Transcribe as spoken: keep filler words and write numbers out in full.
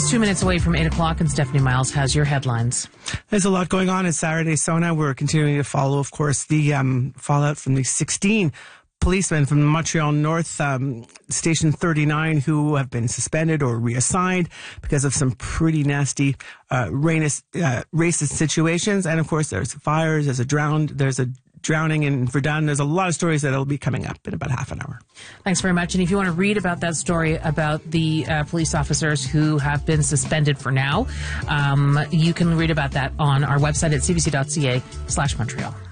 is two minutes away from eight o'clock, and Stephanie Miles has your headlines. There's a lot going on in Saturday Sona. We're continuing to follow, of course, the um, fallout from the sixteen policemen from Montreal North um, Station thirty-nine who have been suspended or reassigned because of some pretty nasty uh, racist, uh, racist situations. And, of course, there's fires, there's a drowned, there's a drowning in Verdun. There's a lot of stories that will be coming up in about half an hour. Thanks very much. And if you want to read about that story about the uh, police officers who have been suspended for now, um, you can read about that on our website at cbc.ca slash Montreal.